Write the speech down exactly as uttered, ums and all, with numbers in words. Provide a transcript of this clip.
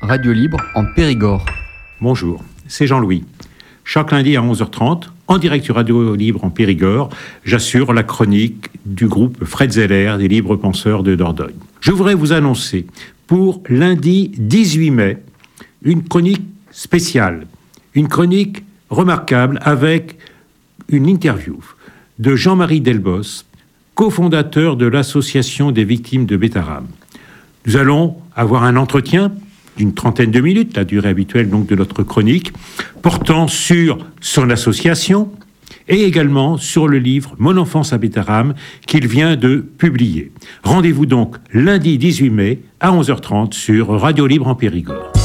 Radio Libre en Périgord. Bonjour, c'est Jean-Louis. Chaque lundi à onze heures trente, en direct sur Radio Libre en Périgord, j'assure la chronique du groupe Fred Zeller des Libres Penseurs de Dordogne. Je voudrais vous annoncer pour lundi dix-huit mai une chronique spéciale, une chronique remarquable avec une interview de Jean-Marie Delbos, cofondateur de l'Association des victimes de Bétarame. Nous allons avoir un entretien d'une trentaine de minutes, la durée habituelle donc de notre chronique, portant sur son association et également sur le livre « Mon enfance à Bétarame » qu'il vient de publier. Rendez-vous donc lundi dix-huit mai à onze heures trente sur Radio Libre en Périgord.